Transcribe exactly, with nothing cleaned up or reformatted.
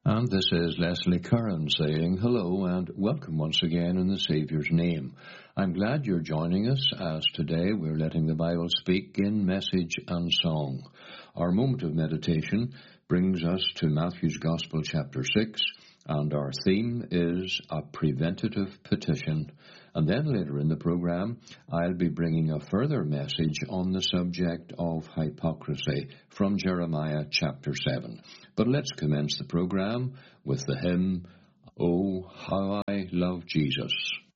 And this is Leslie Curran saying hello and welcome once again in the Saviour's name. I'm glad you're joining us as today we're letting the Bible speak in message and song. Our moment of meditation brings us to Matthew's Gospel chapter six, and our theme is a preventative petition. And then later in the program, I'll be bringing a further message on the subject of hypocrisy from Jeremiah chapter seven. But let's commence the program with the hymn, "Oh, How I Love Jesus."